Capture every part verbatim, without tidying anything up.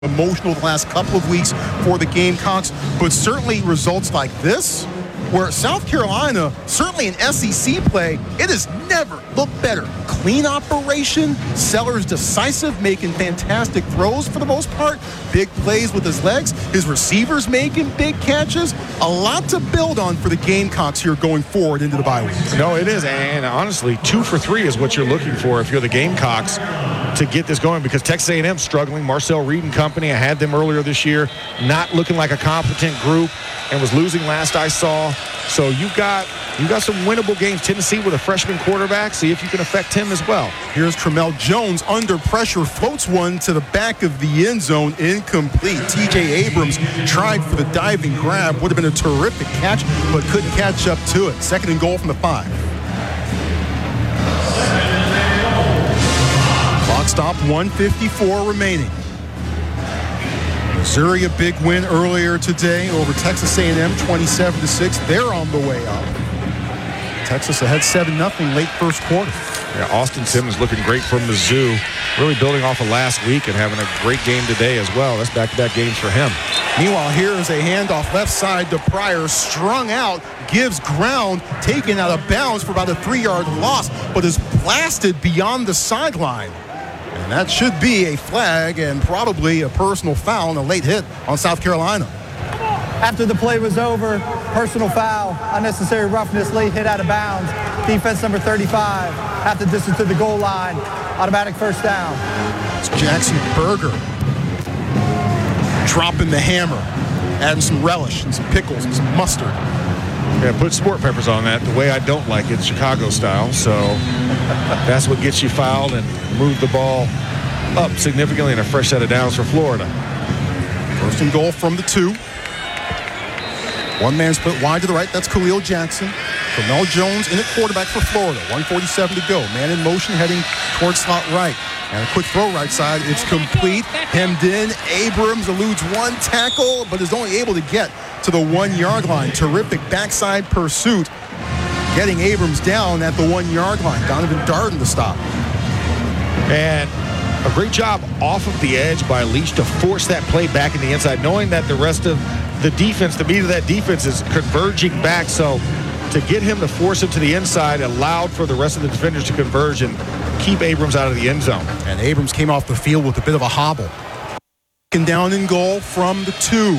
Emotional the last couple of weeks for the Gamecocks, but certainly results like this, where South Carolina, certainly in S E C play, it has never looked better. Clean operation, Sellers decisive, making fantastic throws for the most part, big plays with his legs, his receivers making big catches. A lot to build on for the Gamecocks here going forward into the bye week. No, it is, and honestly, two for three is what you're looking for if you're the Gamecocks to get this going, because Texas A and M struggling. Marcel Reed and company, I had them earlier this year, not looking like a competent group and was losing last I saw. So you've got you got some winnable games. Tennessee with a freshman quarterback. See if you can affect him as well. Here's Tramel Jones under pressure, floats one to the back of the end zone, incomplete. T J Abrams tried for the diving grab. Would have been a terrific catch, but couldn't catch up to it. Second and goal from the five. Clock stop, one fifty-four remaining. Missouri, a big win earlier today over Texas A and M, twenty-seven to six. They're on the way up. Texas ahead seven nothing late first quarter. Yeah, Austin Simmons looking great for Mizzou. Really building off of last week and having a great game today as well. That's back-to-back games for him. Meanwhile, here is a handoff left side to Pryor, strung out, gives ground, taken out of bounds for about a three-yard loss, but is blasted beyond the sideline. And that should be a flag and probably a personal foul and a late hit on South Carolina. After the play was over, personal foul, unnecessary roughness, late hit out of bounds. Defense number thirty-five, half the distance to the goal line, automatic first down. It's Jackson Berger dropping the hammer, adding some relish and some pickles and some mustard. Yeah, put sport peppers on that the way I don't like it, Chicago style. So that's what gets you fouled and move the ball up significantly in a fresh set of downs for Florida. First and goal from the two. One man split wide to the right. That's Khalil Jackson. Tramel Jones in at quarterback for Florida. one forty-seven to go. Man in motion heading towards slot right. And a quick throw right side. It's complete. Hemmed in. Abrams eludes one tackle, but is only able to get to the one-yard line. Terrific backside pursuit. Getting Abrams down at the one-yard line. Donovan Darden to stop. And a great job off of the edge by Leach to force that play back in the inside, knowing that the rest of the defense, the meat of that defense is converging back. So to get him to force it to the inside allowed for the rest of the defenders to converge and keep Abrams out of the end zone. And Abrams came off the field with a bit of a hobble. And down in goal from the two.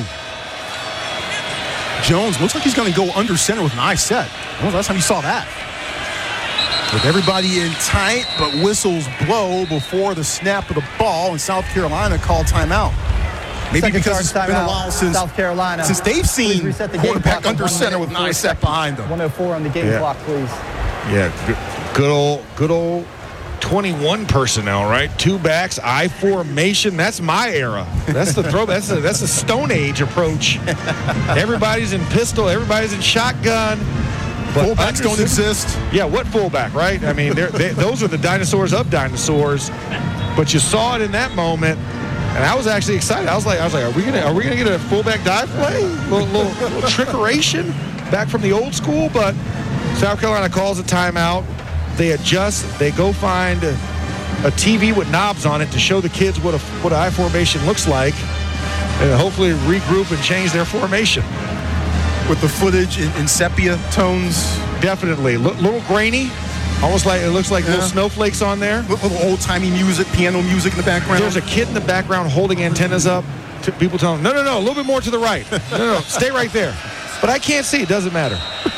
Jones looks like he's going to go under center with an eye set. When was the last time you saw that? With everybody in tight, but whistles blow before the snap of the ball, and South Carolina called timeout. Maybe Second because it's been a while since South Carolina. Since they've seen the quarterback under center with an eye set behind them. one oh four on the game yeah. clock, please. Yeah, good, good old, good old twenty-one personnel, right? Two backs, I formation. That's my era. That's the throw. That's a, that's a Stone Age approach. Everybody's in pistol. Everybody's in shotgun. But fullbacks don't exist. Yeah, what fullback, right? I mean, they, those are the dinosaurs of dinosaurs. But you saw it in that moment, and I was actually excited. I was like, I was like, are we gonna, are we gonna get a fullback dive play? A little, little, little trickeration back from the old school. But South Carolina calls a timeout. They adjust. They go find a, a T V with knobs on it to show the kids what a what an I formation looks like, and hopefully regroup and change their formation. With the footage in, in sepia tones. Definitely. L- little grainy. Almost like it looks like yeah. little snowflakes on there. A little old-timey music, piano music in the background. There's a kid in the background holding antennas up. To people telling them, no, no, no, a little bit more to the right. No, no, no, stay right there. But I can't see. It doesn't matter.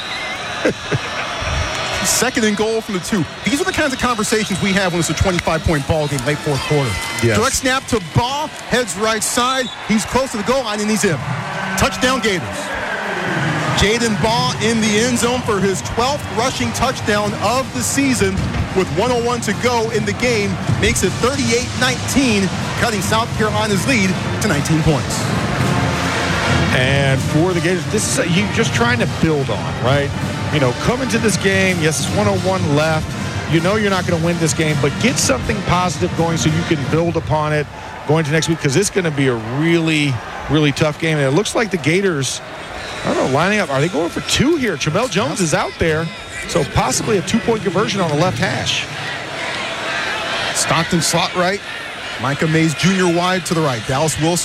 Second and goal from the two. These are the kinds of conversations we have when it's a twenty-five point ball game late fourth quarter. Yes. Direct snap to Ball, heads right side. He's close to the goal line, and he's in. Touchdown Gators. Jaden Ball in the end zone for his twelfth rushing touchdown of the season with one oh one to go in the game. Makes it thirty-eight nineteen, cutting South Carolina's lead to nineteen points. And for the Gators, this is a, you just trying to build on, right? You know, come into this game, yes, it's one oh one left. You know you're not going to win this game, but get something positive going so you can build upon it going to next week, because it's going to be a really, really tough game. And it looks like the Gators, I don't know, lining up. Are they going for two here? Tramel Jones is out there, so possibly a two-point conversion on the left hash. Stockton slot right. Micah Mays Junior wide to the right. Dallas Wilson